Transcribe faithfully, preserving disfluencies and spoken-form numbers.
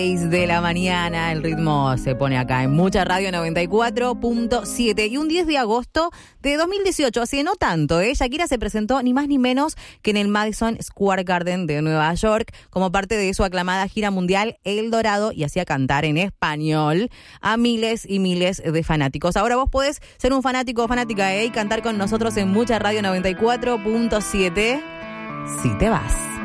De la mañana, el ritmo se pone acá en Mucha Radio noventa y cuatro punto siete. Y un diez de agosto de dos mil dieciocho, así no tanto, ¿eh? Shakira se presentó ni más ni menos que en el Madison Square Garden de Nueva York como parte de su aclamada gira mundial El Dorado y hacía cantar en español a miles y miles de fanáticos. Ahora vos podés ser un fanático o fanática, ¿eh? Y cantar con nosotros en Mucha Radio noventa y cuatro punto siete si te vas.